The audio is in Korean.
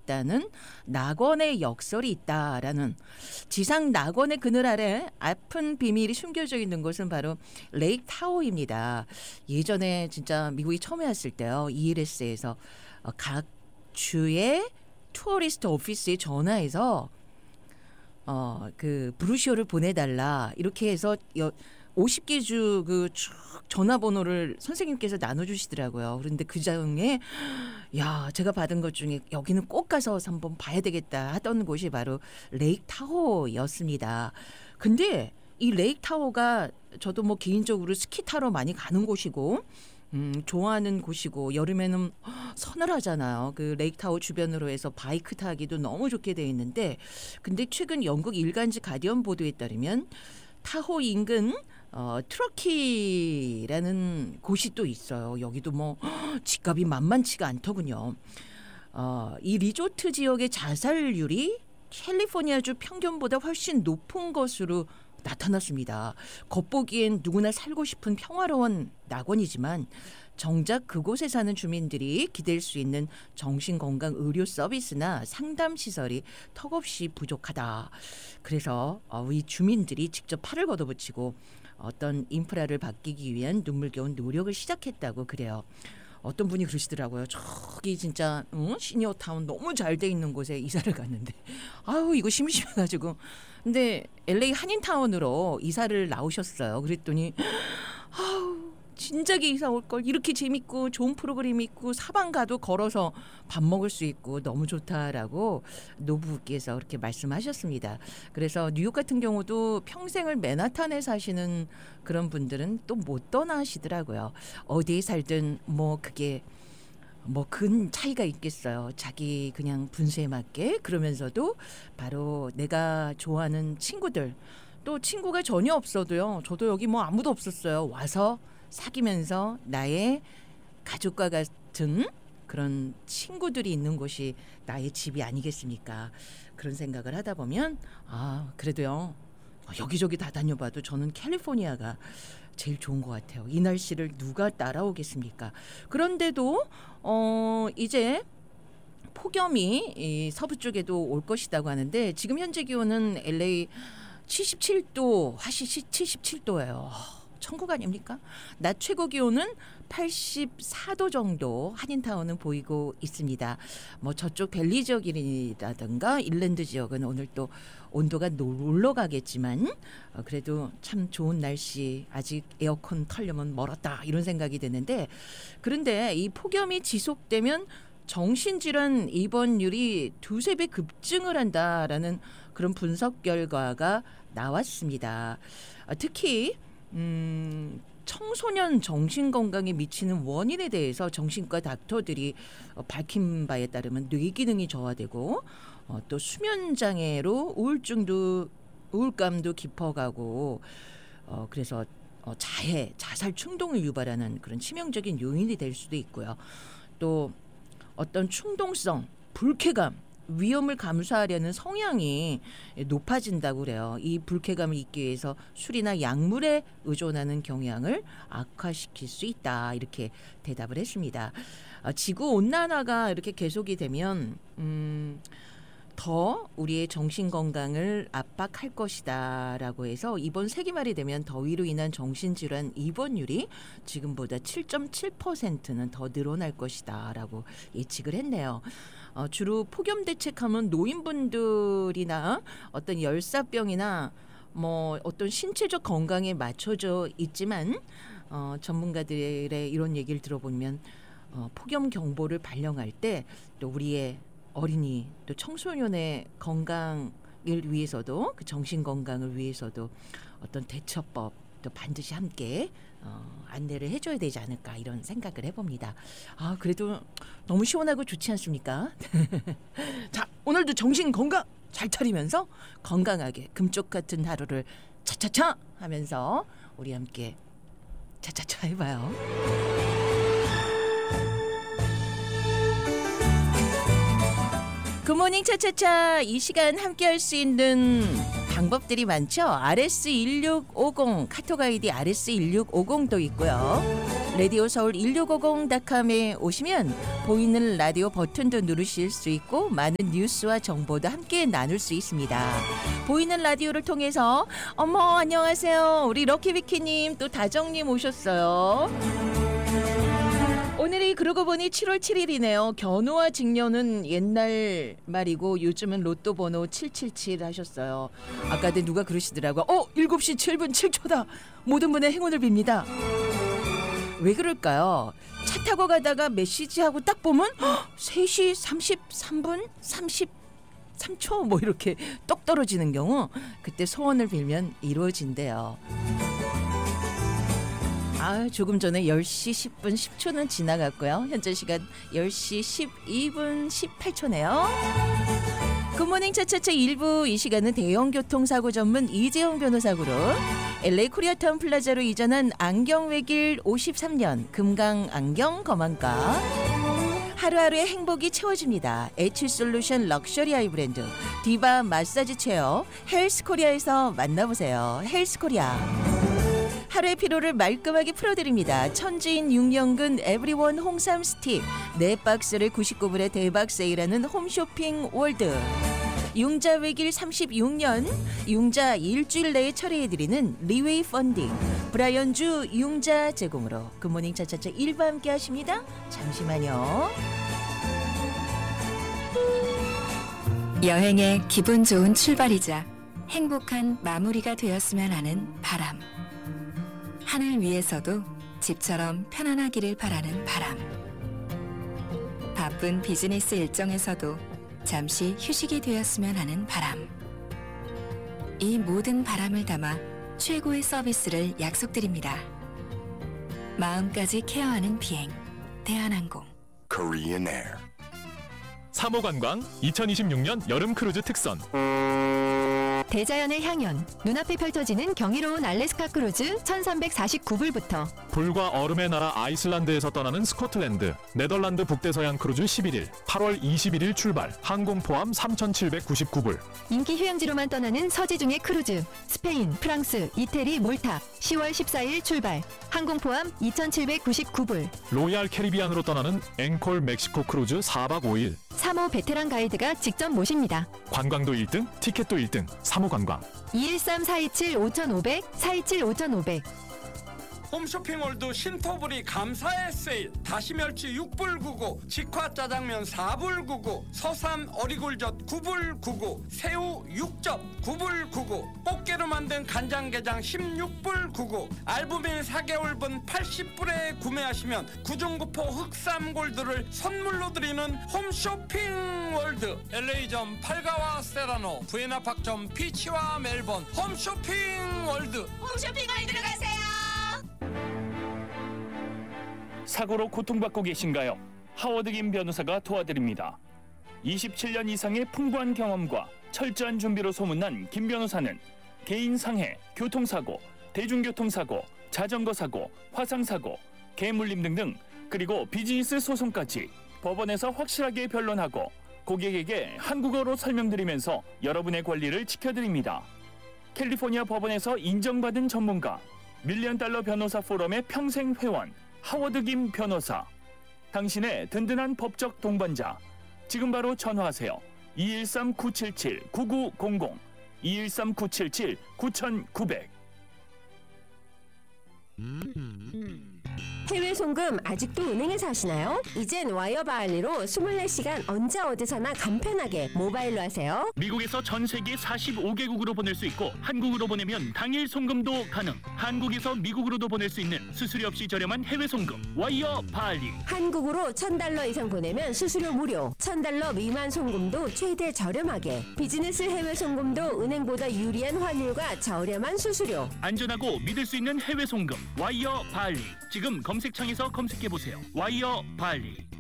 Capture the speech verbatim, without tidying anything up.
있다는 낙원의 역설이 있다라는 지상 낙원의 그늘 아래 아픈 비밀이 숨겨져 있는 곳은 바로 레이크 타호입니다. 예전에 진짜 미국이 처음에 왔을 때요. 이엘에스에서 각 주의 투어리스트 오피스에 전화해서 어, 그 브루쇼를 보내달라 이렇게 해서 여, 오십 개 주 그 쭉 전화번호를 선생님께서 나눠주시더라고요. 그런데 그 중에 야 제가 받은 것 중에 여기는 꼭 가서 한번 봐야 되겠다 하던 곳이 바로 레이크 타호였습니다. 근데 이 레이크 타호가 저도 뭐 개인적으로 스키 타러 많이 가는 곳이고 음, 좋아하는 곳이고 여름에는 서늘하잖아요. 그 레이크 타워 주변으로 해서 바이크 타기도 너무 좋게 돼 있는데 근데 최근 영국 일간지 가디언 보도에 따르면 타호 인근 어, 트러키라는 곳이 또 있어요. 여기도 뭐 집값이 만만치가 않더군요. 어, 이 리조트 지역의 자살률이 캘리포니아주 평균보다 훨씬 높은 것으로 나타났습니다. 겉보기엔 누구나 살고 싶은 평화로운 낙원이지만 정작 그곳에 사는 주민들이 기댈 수 있는 정신건강 의료 서비스나 상담 시설이 턱없이 부족하다. 그래서 이 주민들이 직접 팔을 걷어붙이고 어떤 인프라를 바뀌기 위한 눈물겨운 노력을 시작했다고 그래요. 어떤 분이 그러시더라고요. 저기 진짜 응? 시니어타운 너무 잘 돼 있는 곳에 이사를 갔는데 아유 이거 심심해가지고 근데 엘에이 한인타운으로 이사를 나오셨어요. 그랬더니 아우 진작에 이사 올 걸 이렇게 재밌고 좋은 프로그램이 있고 사방 가도 걸어서 밥 먹을 수 있고 너무 좋다라고 노부께서 그렇게 말씀하셨습니다. 그래서 뉴욕 같은 경우도 평생을 맨하탄에 사시는 그런 분들은 또 못 떠나시더라고요. 어디에 살든 뭐 그게 뭐 큰 차이가 있겠어요. 자기 그냥 분수에 맞게 그러면서도 바로 내가 좋아하는 친구들 또 친구가 전혀 없어도요. 저도 여기 뭐 아무도 없었어요. 와서 사귀면서 나의 가족과 같은 그런 친구들이 있는 곳이 나의 집이 아니겠습니까? 그런 생각을 하다 보면 아 그래도요. 여기저기 다 다녀봐도 저는 캘리포니아가 제일 좋은 것 같아요. 이 날씨를 누가 따라오겠습니까? 그런데도 어 이제 폭염이 이 서부 쪽에도 올 것이라고 하는데 지금 현재 기온은 엘에이 칠십칠 도, 화씨 칠십칠 도예요. 천국 아닙니까? 낮 최고 기온은 팔십사 도 정도 한인타운은 보이고 있습니다. 뭐 저쪽 밸리 지역이라든가 인랜드 지역은 오늘 또 온도가 놀러 가겠지만 어 그래도 참 좋은 날씨 아직 에어컨 털려면 멀었다 이런 생각이 드는데 그런데 이 폭염이 지속되면 정신질환 입원율이 두세 배 급증을 한다라는 그런 분석 결과가 나왔습니다. 어 특히 음, 청소년 정신건강에 미치는 원인에 대해서 정신과 닥터들이 어, 밝힌 바에 따르면 뇌기능이 저하되고 어, 또 수면장애로 우울증도 우울감도 깊어가고 어, 그래서 어, 자해, 자살 충동을 유발하는 그런 치명적인 요인이 될 수도 있고요. 또 어떤 충동성, 불쾌감 위험을 감수하려는 성향이 높아진다고 그래요. 이 불쾌감을 잊기 위해서 술이나 약물에 의존하는 경향을 악화시킬 수 있다. 이렇게 대답을 했습니다. 지구 온난화가 이렇게 계속이 되면 음, 더 우리의 정신 건강을 압박할 것이다라고 해서 이번 세기말이 되면 더위로 인한 정신질환 입원율이 지금보다 칠 점 칠 퍼센트는 더 늘어날 것이다라고 예측을 했네요. 어, 주로 폭염 대책하면 노인분들이나 어떤 열사병이나 뭐 어떤 신체적 건강에 맞춰져 있지만 어, 전문가들의 이런 얘기를 들어보면 어, 폭염 경보를 발령할 때 또 우리의 어린이 또 청소년의 건강을 위해서도 그 정신 건강을 위해서도 어떤 대처법 또 반드시 함께 어, 안내를 해줘야 되지 않을까 이런 생각을 해봅니다. 아 그래도 너무 시원하고 좋지 않습니까? 자 오늘도 정신 건강 잘 차리면서 건강하게 금쪽 같은 하루를 차차차 하면서 우리 함께 차차차 해봐요. 굿모닝 차차차 이 시간 함께 할 수 있는 방법들이 많죠. 알에스 일육오공 카톡 아이디 알에스 일육오공도 있고요. 라디오 서울 일육오공 닷컴에 오시면 보이는 라디오 버튼도 누르실 수 있고 많은 뉴스와 정보도 함께 나눌 수 있습니다. 보이는 라디오를 통해서 어머 안녕하세요. 우리 럭키비키님 또 다정님 오셨어요. 오늘이 그러고 보니 칠월 칠일이네요. 견우와 직녀는 옛날 말이고 요즘은 로또 번호 칠칠칠 하셨어요. 아까도 누가 그러시더라고요. 어? 일곱 시 칠 분 칠 초다. 모든 분의 행운을 빕니다. 왜 그럴까요? 차 타고 가다가 메시지하고 딱 보면 세 시 삼십삼 분 삼십삼 초 뭐 이렇게 똑 떨어지는 경우 그때 소원을 빌면 이루어진대요. 아, 조금 전에 열 시 십 분 십 초는 지나갔고요. 현재 시간 열 시 십이 분 십팔 초네요. 굿모닝 차차차 일 부 이 시간은 대형교통사고 전문 이재용 변호사 그룹 엘에이 코리아타운 플라자로 이전한 안경외길 오십삼 년 금강안경 검안과 하루하루의 행복이 채워집니다. H솔루션 럭셔리 아이 브랜드 디바 마사지 체어 헬스코리아에서 만나보세요. 헬스코리아 하루의 피로를 말끔하게 풀어드립니다. 천지인 육 년근 에브리원 홍삼 스틱 네 박스를 구십구 불에 대박 세일하는 홈쇼핑 월드 융자 외길 삼십육 년 융자 일주일 내에 처리해드리는 리웨이 펀딩 브라이언주 융자 제공으로 굿모닝 차차차 일 부 함께 하십니다. 잠시만요. 여행의 기분 좋은 출발이자 행복한 마무리가 되었으면 하는 바람. 하늘 위에서도 집처럼 편안하기를 바라는 바람. 바쁜 비즈니스 일정에서도 잠시 휴식이 되었으면 하는 바람. 이 모든 바람을 담아 최고의 서비스를 약속드립니다. 마음까지 케어하는 비행 대한항공 Korean Air. 삼 호 관광 이천이십육 년 여름 크루즈 특선. 대자연의 향연, 눈앞에 펼쳐지는 경이로운 알래스카 크루즈 천삼백사십구 불부터 불과 얼음의 나라 아이슬란드에서 떠나는 스코틀랜드, 네덜란드 북대서양 크루즈 십일 일, 팔월 이십일일 출발, 항공 포함 삼천칠백구십구 불. 인기 휴양지로만 떠나는 서지중의 크루즈 스페인, 프랑스, 이태리, 몰타 시월 십사일 출발, 항공 포함 이천칠백구십구 불. 로얄 캐리비안으로 떠나는 앵콜 멕시코 크루즈 사 박 오 일. 삼 호 베테랑 가이드가 직접 모십니다. 관광도 일 등, 티켓도 일 등, 삼 호 관광. 이일삼 사이칠 오천오백, 사이칠 오천오백. 홈쇼핑몰드 신토부리 감사의 세일 다시멸치 육 불 구십구, 직화짜장면 사 불 구십구, 서삼 어리굴젓 구 불 구십구, 새우 육접 구 불 구십구, 꽃게로 만든 간장게장 십육 불 구십구, 알부민 사 개월분 팔십 불에 구매하시면 구중구포 흑삼골드를 선물로 드리는 홈쇼핑월드 엘에이점 팔가와 세라노, 부에나팍점 피치와 멜번 홈쇼핑월드. 홈쇼핑월드로 가세요. 사고로 고통받고 계신가요? 하워드 김 변호사가 도와드립니다. 이십칠 년 이상의 풍부한 경험과 철저한 준비로 소문난 김 변호사는 개인 상해, 교통사고, 대중교통사고, 자전거 사고, 화상사고, 개물림 등등 그리고 비즈니스 소송까지 법원에서 확실하게 변론하고 고객에게 한국어로 설명드리면서 여러분의 권리를 지켜드립니다. 캘리포니아 법원에서 인정받은 전문가, 밀리언 달러 변호사 포럼의 평생 회원 하워드 김 변호사. 당신의 든든한 법적 동반자. 지금 바로 전화하세요. 이일삼 구칠칠 구구공공, 이일삼 구칠칠 구구공공. 해외 송금 아직도 은행에서 하시나요? 이젠 와이어 바할리로 이십사 시간 언제 어디서나 간편하게 모바일로 하세요. 미국에서 전 세계 사십오 개국으로 보낼 수 있고 한국으로 보내면 당일 송금도 가능. 한국에서 미국으로도 보낼 수 있는 수수료 없이 저렴한 해외 송금 와이어 바할리. 한국으로 천 달러 이상 보내면 수수료 무료, 천 달러 미만 송금도 최대 저렴하게, 비즈니스 해외 송금도 은행보다 유리한 환율과 저렴한 수수료. 안전하고 믿을 수 있는 해외 송금 와이어 바할리. 지금 검색창에서 검색해보세요. 와이어 바할리.